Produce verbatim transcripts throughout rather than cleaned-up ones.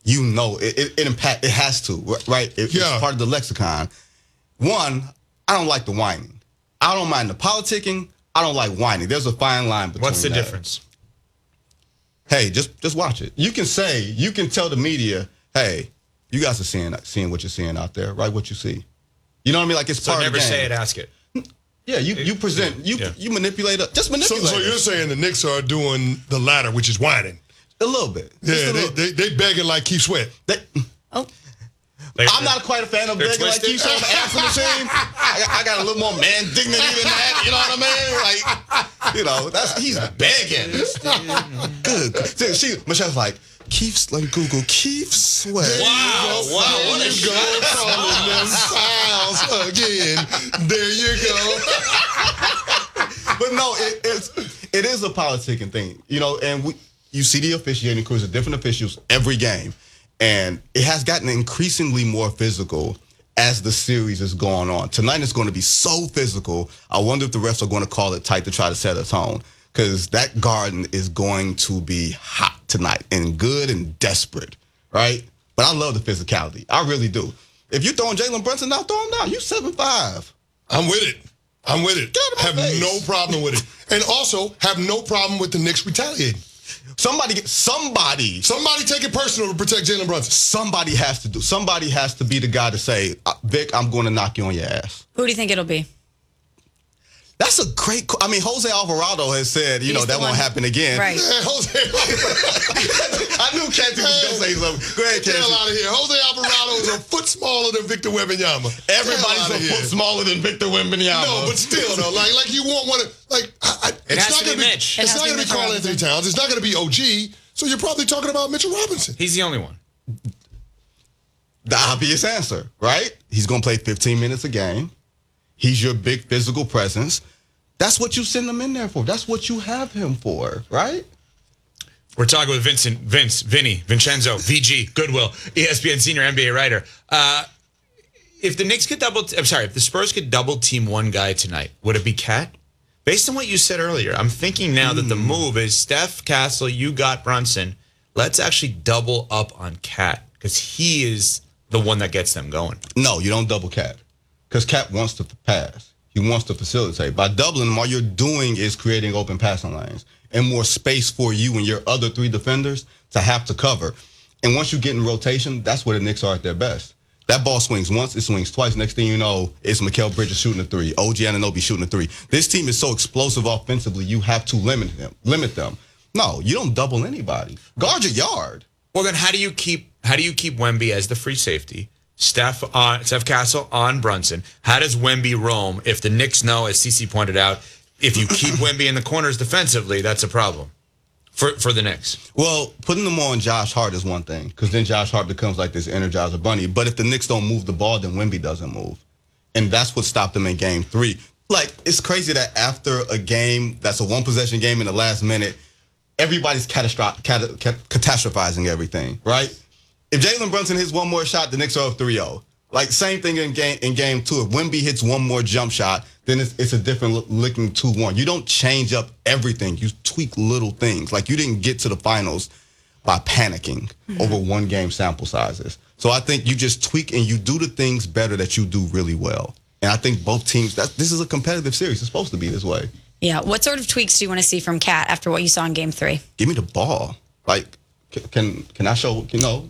you know it, it, it impact. It has to, right? It, yeah. It's part of the lexicon. One, I don't like the whining. I don't mind the politicking. I don't like whining. There's a fine line between What's the that. difference? Hey, just just watch it. You can say, you can tell the media, hey, you guys are seeing seeing what you're seeing out there, right? What you see. You know what I mean? Like it's So part never of the game. say it, ask it. Yeah, you, you present, you Yeah. you manipulate it. Just So, manipulate so it. you're saying the Knicks are doing the latter, which is whining. A little bit. Yeah, Just a they, little- they they begging like Keith Sweat. they- oh. Like, I'm not quite a fan of they're begging like twisted? you said, answer machine. I, got- I got a little more man dignity than that. You know what I mean? Like, you know, that's he's begging. Good. See, she Michelle's like, Keith's like Google Keith Sweat. Wow, wow, what a There you go, shot. calling them fouls again. There you go. But no, it, it's it is a politicking thing, you know. And we, you see the officiating crews, the different officials every game, and it has gotten increasingly more physical as the series is going on. Tonight it's going to be so physical. I wonder if the refs are going to call it tight to try to set a tone, because that Garden is going to be hot tonight and good and desperate, right? But I love the physicality. I really do. If you're throwing Jalen Brunson out, throw him down. You seven five. I'm with it. I'm with it. Get out of Have my face. no problem with it. And also have no problem with the Knicks retaliating. Somebody, get, somebody, Somebody take it personal to protect Jalen Brunson. somebody has to do. Somebody has to be the guy to say, uh, Vic, I'm going to knock you on your ass. Who do you think it'll be? That's a great. I mean, Jose Alvarado has said, you He's know, the that won't one- happen again. Right. Hey, Jose, I knew Canty was going to say something. Go ahead, get the hell Canty. out of here. Jose Alvarado is a foot smaller than Victor Wembanyama. Everybody's a Get the hell outta foot here. smaller than Victor Wembanyama. No, but still, though, like, like you want one. Like, I, I, It it's has not to be gonna Mitch. It It's has not to be going to be Mitchell Karl Anthony Robinson. Towns. It's not going to be O G. So you're probably talking about Mitchell Robinson. He's the only one. The obvious answer, right? He's going to play fifteen minutes a game. He's your big physical presence. That's what you send him in there for. That's what you have him for, right? We're talking with Vincent, Vince, Vinny, Vincenzo, V G, Goodwill, E S P N senior N B A writer. Uh, if the Knicks could double, I'm sorry, if the Spurs could double team one guy tonight, would it be Cat? Based on what you said earlier, I'm thinking now that the move is Steph, Castle, you got Brunson. Let's actually double up on Cat, because he is the one that gets them going. No, you don't double Cat, because Cat wants to pass. He wants to facilitate. By doubling him, all you're doing is creating open passing lanes and more space for you and your other three defenders to have to cover. And once you get in rotation, that's where the Knicks are at their best. That ball swings once, it swings twice. Next thing you know, it's Mikal Bridges shooting a three, O G Anunoby shooting a three. This team is so explosive offensively, you have to limit them. Limit them. No, you don't double anybody. Guard your yard. Well, then how do you keep how do you keep Wemby as the free safety? Steph on Steph Castle on Brunson. How does Wemby roam if the Knicks know, as Cece pointed out, if you keep Wemby in the corners defensively, that's a problem for for the Knicks? Well, putting them on Josh Hart is one thing, because then Josh Hart becomes like this Energizer Bunny. But if the Knicks don't move the ball, then Wemby doesn't move. And that's what stopped them in game three. Like, it's crazy that after a game that's a one-possession game in the last minute, everybody's catastro- cat- cat- catastrophizing everything, right? If Jalen Brunson hits one more shot, the Knicks are up three oh. Like, same thing in game in game two. If Wemby hits one more jump shot, then it's, it's a different look, looking two one. You don't change up everything. You tweak little things. Like, you didn't get to the finals by panicking mm-hmm. over one game sample sizes. So I think you just tweak and you do the things better that you do really well. And I think both teams, that this is a competitive series. It's supposed to be this way. Yeah. What sort of tweaks do you want to see from Cat after what you saw in game three? Give me the ball. Like, can can I show, you know,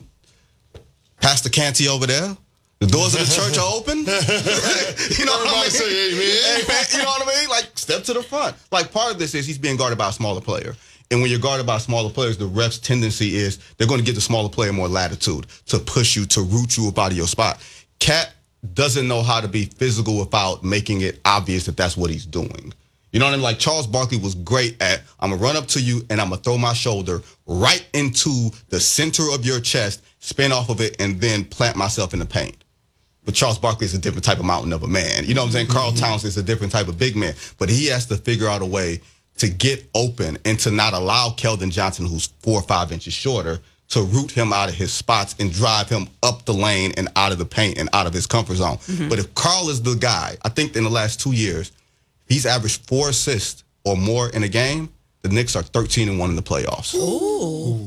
Pastor Canty over there? The doors of the church are open. You know what I mean? Say amen. Hey, you know what I mean? Like, step to the front. Like, part of this is he's being guarded by a smaller player. And when you're guarded by smaller players, the ref's tendency is they're going to give the smaller player more latitude to push you, to root you up out of your spot. Cat doesn't know how to be physical without making it obvious that that's what he's doing. You know what I mean? Like, Charles Barkley was great at, I'm going to run up to you and I'm going to throw my shoulder right into the center of your chest, spin off of it, and then plant myself in the paint. But Charles Barkley is a different type of mountain of a man. You know what I'm saying? Mm-hmm. Karl Towns is a different type of big man. But he has to figure out a way to get open and to not allow Keldon Johnson, who's four or five inches shorter, to root him out of his spots and drive him up the lane and out of the paint and out of his comfort zone. Mm-hmm. But if Karl is the guy, I think in the last two years, he's averaged four assists or more in a game, the Knicks are thirteen and one in the playoffs. Ooh.